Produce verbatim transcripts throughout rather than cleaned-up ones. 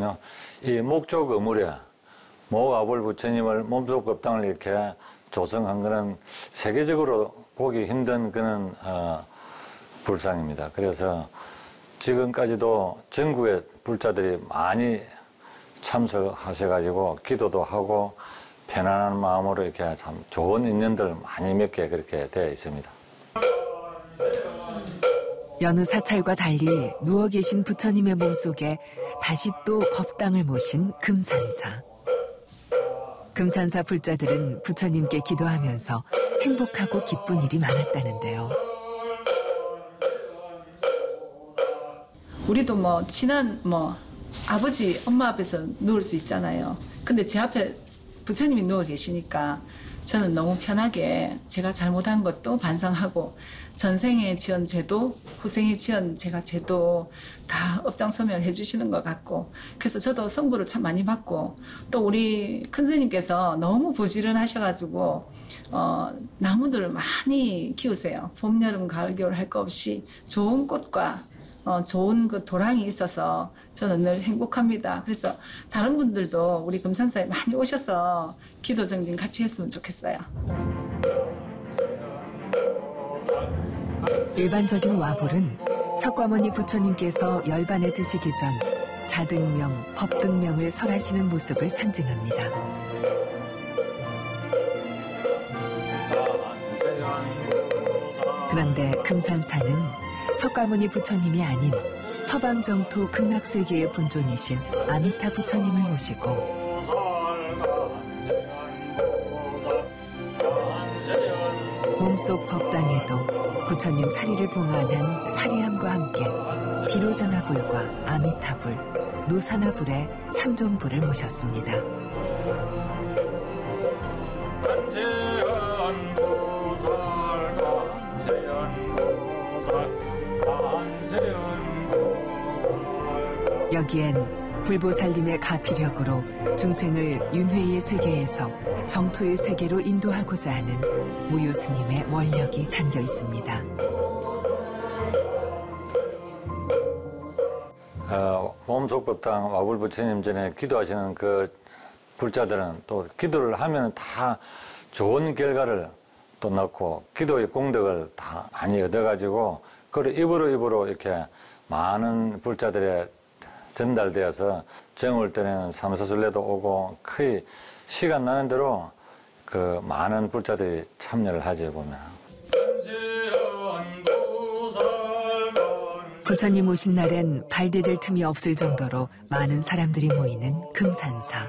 있거든요. 이 목조 거물에 모아불 부처님을 몸속 법당을 이렇게 조성한 거는 세계적으로 보기 힘든 그런 어, 불상입니다. 그래서 지금까지도 전국의 불자들이 많이 참석하셔가지고 기도도 하고 편안한 마음으로 이렇게 참 좋은 인연들 많이 맺게 그렇게 되어 있습니다. 여느 사찰과 달리 누워 계신 부처님의 몸속에 다시 또 법당을 모신 금산사. 금산사 불자들은 부처님께 기도하면서 행복하고 기쁜 일이 많았다는데요. 우리도 뭐 친한 뭐 아버지, 엄마 앞에서 누울 수 있잖아요. 근데 제 앞에 부처님이 누워 계시니까 저는 너무 편하게 제가 잘못한 것도 반성하고 전생에 지은 죄도 후생에 지은 제가 죄도 다 업장소멸해 주시는 것 같고 그래서 저도 성부를 참 많이 받고 또 우리 큰 스님께서 너무 부지런하셔가지고 어, 나무들을 많이 키우세요. 봄, 여름, 가을, 겨울 할 거 없이 좋은 꽃과 어, 좋은 그 도랑이 있어서 저는 늘 행복합니다. 그래서 다른 분들도 우리 금산사에 많이 오셔서 기도 정진 같이 했으면 좋겠어요. 일반적인 와불은 석가모니 부처님께서 열반에 드시기 전 자등명, 법등명을 설하시는 모습을 상징합니다. 그런데 금산사는 석가모니 부처님이 아닌 서방정토 극락세계의 본존이신 아미타 부처님을 모시고 몸속 법당에도 부처님 사리를 봉안한 사리함과 함께 비로자나불과 아미타불, 노사나불의 삼존불을 모셨습니다. 여기엔 불보살님의 가피력으로 중생을 윤회의 세계에서 정토의 세계로 인도하고자 하는 무유스님의 원력이 담겨 있습니다. 어, 몸속법당 와불부처님 전에 기도하시는 그 불자들은 또 기도를 하면 다 좋은 결과를 또 넣고 기도의 공덕을 다 많이 얻어가지고 그걸 입으로 입으로 이렇게 많은 불자들의 전달되어서 정올 때는 삼사순례도 오고 거의 시간 나는 대로 그 많은 불자들이 참여를 하지 보면. 부처님 오신 날엔 발 디딜 틈이 없을 정도로 많은 사람들이 모이는 금산사.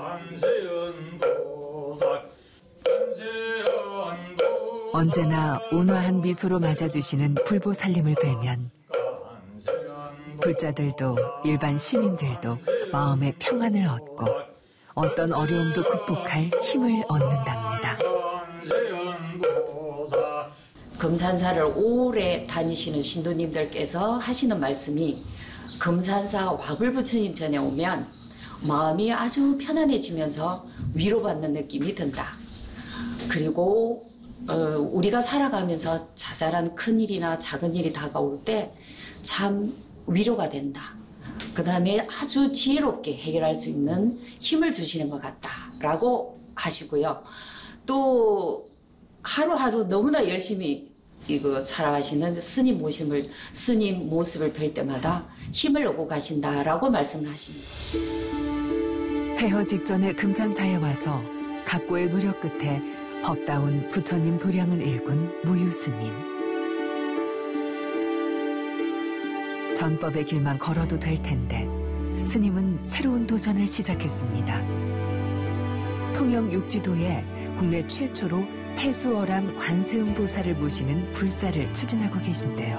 언제나 온화한 미소로 맞아주시는 불보살님을 뵈면 불자들도 일반 시민들도 마음의 평안을 얻고 어떤 어려움도 극복할 힘을 얻는답니다. 금산사를 오래 다니시는 신도님들께서 하시는 말씀이 금산사 와불부처님 전에 오면 마음이 아주 편안해지면서 위로받는 느낌이 든다. 그리고 어, 우리가 살아가면서 자잘한 큰일이나 작은 일이 다가올 때 참 위로가 된다. 그 다음에 아주 지혜롭게 해결할 수 있는 힘을 주시는 것 같다라고 하시고요. 또 하루하루 너무나 열심히 이거 살아가시는 스님 모심을, 스님 모습을 뵐 때마다 힘을 얻고 가신다라고 말씀을 하십니다. 폐허 직전에 금산사에 와서 각고의 노력 끝에 법다운 부처님 도량을 일군 무유스님. 전법의 길만 걸어도 될 텐데 스님은 새로운 도전을 시작했습니다. 통영 육지도에 국내 최초로 해수어람 관세음보살을 모시는 불사를 추진하고 계신데요.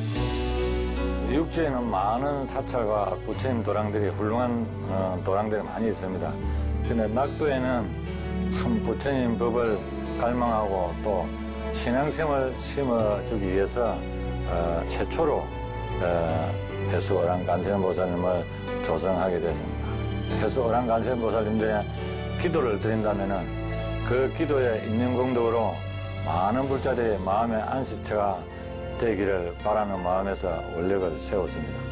육지에는 많은 사찰과 부처님 도량들이 훌륭한 어, 도량들이 많이 있습니다. 근데 낙도에는 참 부처님 법을 갈망하고 또 신앙심을 심어주기 위해서 어, 최초로 어, 해수어람 관세음보살님을 조성하게 됐습니다. 해수어람 관세음보살님들의 기도를 드린다면은 그 기도의 인연공덕으로 많은 불자들의 마음의 안식처가 되기를 바라는 마음에서 원력을 세웠습니다.